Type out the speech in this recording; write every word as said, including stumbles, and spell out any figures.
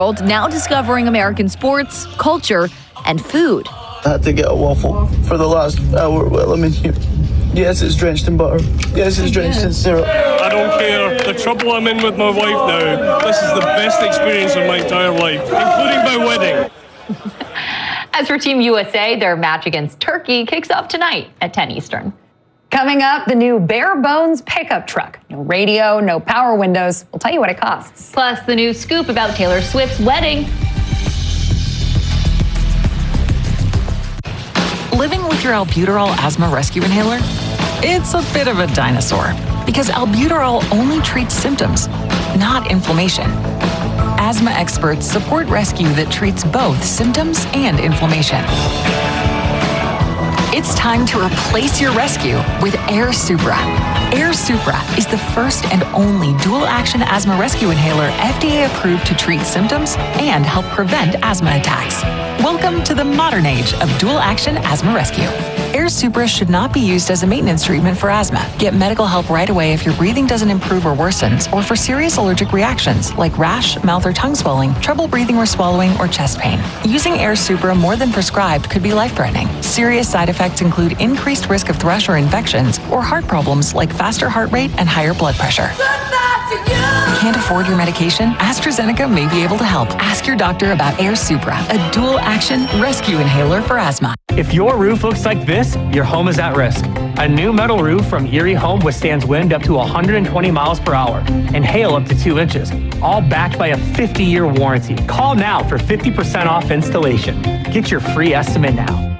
Now discovering American sports, culture, and food. I had to get a waffle for the last hour while I'm in here. Yes, it's drenched in butter. Yes, it's drenched in syrup. I don't care. The trouble I'm in with my wife now, this is the best experience of my entire life, including my wedding. As for Team U S A, their match against Turkey kicks off tonight at ten Eastern. Coming up, the new bare bones pickup truck. No radio, no power windows. We'll tell you what it costs. Plus, the new scoop about Taylor Swift's wedding. Living with your albuterol asthma rescue inhaler? It's a bit of a dinosaur because albuterol only treats symptoms, not inflammation. Asthma experts support rescue that treats both symptoms and inflammation. It's time to replace your rescue with Air Supra. Air Supra is the first and only dual-action asthma rescue inhaler F D A approved to treat symptoms and help prevent asthma attacks. Welcome to the modern age of dual-action asthma rescue. Air Supra should not be used as a maintenance treatment for asthma. Get medical help right away if your breathing doesn't improve or worsens, or for serious allergic reactions like rash, mouth or tongue swelling, trouble breathing or swallowing, or chest pain. Using Air Supra more than prescribed could be life-threatening. Serious side effects include increased risk of thrush or infections, or heart problems like faster heart rate and higher blood pressure. Can't afford your medication? AstraZeneca may be able to help. Ask your doctor about Air Supra, a dual-action rescue inhaler for asthma. If your roof looks like this, your home is at risk. A new metal roof from Erie Home withstands wind up to one hundred twenty miles per hour and hail up to two inches, all backed by a fifty-year warranty. Call now for fifty percent off installation. Get your free estimate now.